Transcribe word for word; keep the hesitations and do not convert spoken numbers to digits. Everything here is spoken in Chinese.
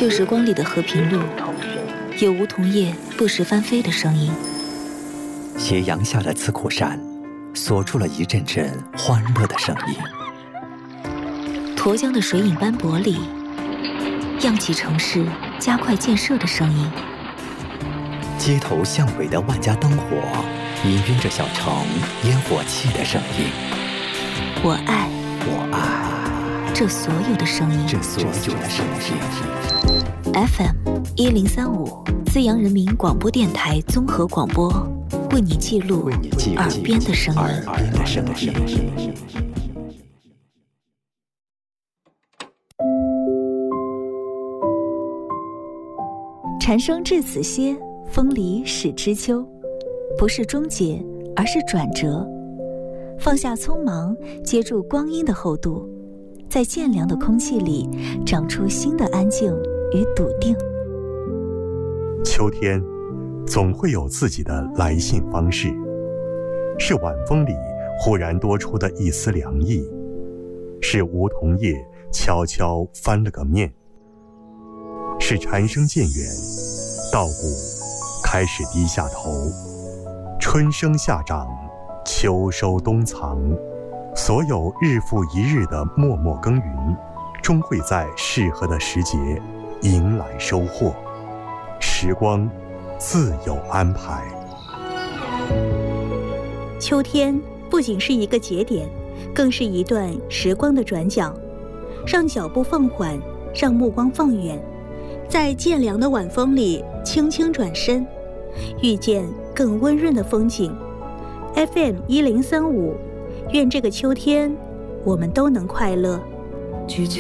旧时光里的和平路，有梧桐叶不时翻飞的声音。 斜阳下的刺库山，锁住了一阵阵欢乐的声音。 沱江的水影斑驳里，漾起城市加快建设的声音。 街头巷尾的万家灯火，氤氲着小城烟火气的声音。 我爱， 我爱这所有的声音， 这所有的声音。 F M 一零三五，资阳人民广播电台综合广播，为你记录耳边的声音。 耳边的声音。 蝉声至此歇，风里始知秋。不是终结，而是转折。放下匆忙，接住光阴的厚度，在渐凉的空气里长出新的安静与笃定。 秋天总会有自己的来信方式，是晚风里忽然多出的一丝凉意，是梧桐叶悄悄翻了个面，是蝉声渐远，稻谷开始低下头，春生夏长，秋收冬藏，所有日复一日的默默耕耘，终会在适合的时节迎来收获。时光自有安排。 秋天不仅是一个节点，更是一段时光的转角，让脚步放缓，让目光放远，在渐凉的晚风里轻轻转身，遇见更温润的风景。 F M 一零三五，愿这个秋天我们都能快乐。 拒绝